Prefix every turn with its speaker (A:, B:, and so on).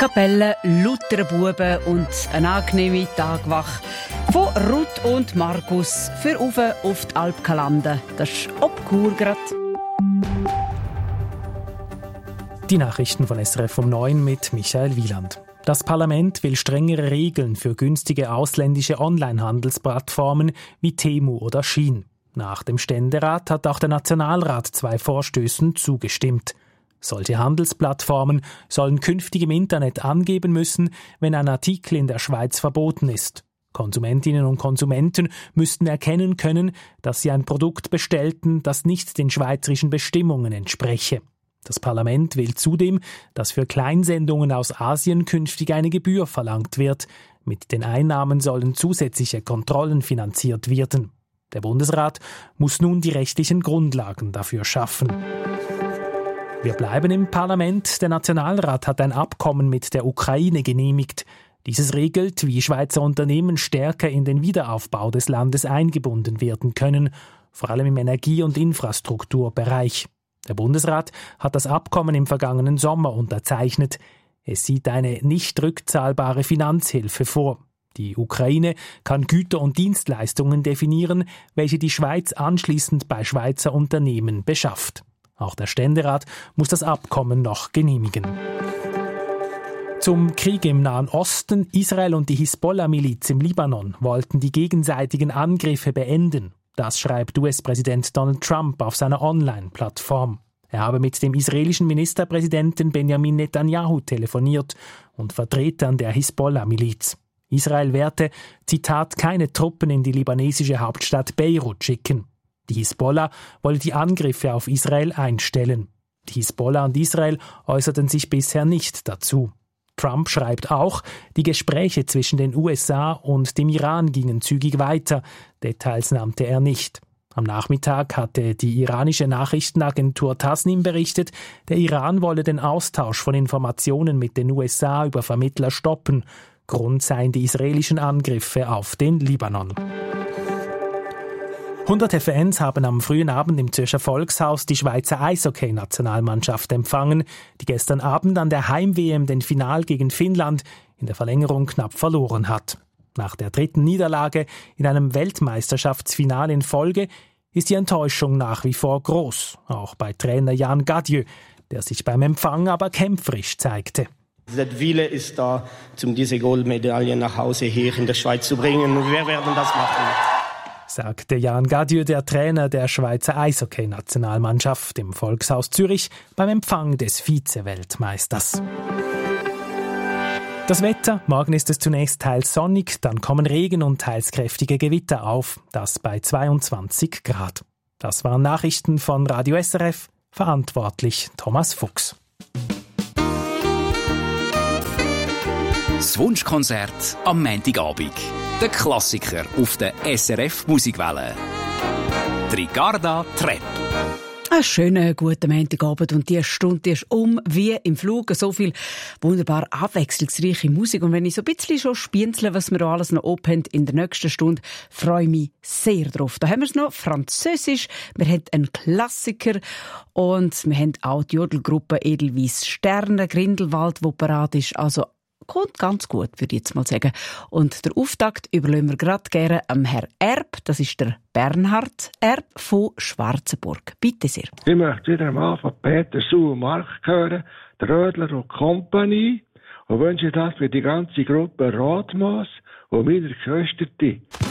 A: Kapelle, lauter Buben und eine angenehme Tagwache von Ruth und Markus für auf die Alp landen. Das ist ob Chur grad.
B: Die Nachrichten von SRF um 9 mit Michael Wieland. Das Parlament will strengere Regeln für günstige ausländische Onlinehandelsplattformen wie Temu oder Shein. Nach dem Ständerat hat auch der Nationalrat 2 Vorstößen zugestimmt. Solche Handelsplattformen sollen künftig im Internet angeben müssen, wenn ein Artikel in der Schweiz verboten ist. Konsumentinnen und Konsumenten müssten erkennen können, dass sie ein Produkt bestellten, das nicht den schweizerischen Bestimmungen entspreche. Das Parlament will zudem, dass für Kleinsendungen aus Asien künftig eine Gebühr verlangt wird. Mit den Einnahmen sollen zusätzliche Kontrollen finanziert werden. Der Bundesrat muss nun die rechtlichen Grundlagen dafür schaffen. Wir bleiben im Parlament. Der Nationalrat hat ein Abkommen mit der Ukraine genehmigt. Dieses regelt, wie Schweizer Unternehmen stärker in den Wiederaufbau des Landes eingebunden werden können, vor allem im Energie- und Infrastrukturbereich. Der Bundesrat hat das Abkommen im vergangenen Sommer unterzeichnet. Es sieht eine nicht rückzahlbare Finanzhilfe vor. Die Ukraine kann Güter und Dienstleistungen definieren, welche die Schweiz anschließend bei Schweizer Unternehmen beschafft. Auch der Ständerat muss das Abkommen noch genehmigen. Zum Krieg im Nahen Osten. Israel und die Hisbollah-Miliz im Libanon wollten die gegenseitigen Angriffe beenden. Das schreibt US-Präsident Donald Trump auf seiner Online-Plattform. Er habe mit dem israelischen Ministerpräsidenten Benjamin Netanyahu telefoniert und Vertretern der Hisbollah-Miliz. Israel werde, Zitat, keine Truppen in die libanesische Hauptstadt Beirut schicken. Die Hisbollah wolle die Angriffe auf Israel einstellen. Die Hisbollah und Israel äußerten sich bisher nicht dazu. Trump schreibt auch, die Gespräche zwischen den USA und dem Iran gingen zügig weiter. Details nannte er nicht. Am Nachmittag hatte die iranische Nachrichtenagentur Tasnim berichtet, der Iran wolle den Austausch von Informationen mit den USA über Vermittler stoppen. Grund seien die israelischen Angriffe auf den Libanon. Hunderte Fans haben am frühen Abend im Zürcher Volkshaus die Schweizer Eishockey-Nationalmannschaft empfangen, die gestern Abend an der Heim-WM den Final gegen Finnland in der Verlängerung knapp verloren hat. Nach der 3. Niederlage in einem Weltmeisterschaftsfinale in Folge ist die Enttäuschung nach wie vor groß, auch bei Trainer Jan Gadieu, der sich beim Empfang aber kämpferisch zeigte.
C: Der Wille ist da, diese Goldmedaille nach Hause hier in der Schweiz zu bringen. Und wir werden das machen,
B: sagte Jan Gadieu, der Trainer der Schweizer Eishockey-Nationalmannschaft im Volkshaus Zürich beim Empfang des Vize-Weltmeisters. Das Wetter, morgen ist es zunächst teils sonnig, dann kommen Regen und teils kräftige Gewitter auf, das bei 22 Grad. Das waren Nachrichten von Radio SRF, verantwortlich Thomas Fuchs.
D: Das Wunschkonzert am Montagabend. Der Klassiker auf der SRF Musikwelle. Ricarda Trepp.
A: Einen schönen guten Montagabend und die Stunde ist wie im Flug. So viel wunderbar abwechslungsreiche Musik. Und wenn ich so ein bisschen schon spienzle, was wir da alles noch oben in der nächsten Stunde, freue ich mich sehr drauf. Da haben wir es noch Französisch, wir haben einen Klassiker und wir haben auch die Jodelgruppe Edelweiss Sterne, Grindelwald, die parat ist. Also kommt ganz gut, würde ich jetzt mal sagen. Und der Auftakt überlassen wir gerade gerne am Herrn Erb. Das ist der Bernhard Erb von Schwarzenburg. Bitte sehr.
E: Ich möchte wieder mal von Peter Su und Mark hören, der Rödler und Company. Und wünsche das für die ganze Gruppe Rotmaß und meiner Geschwister.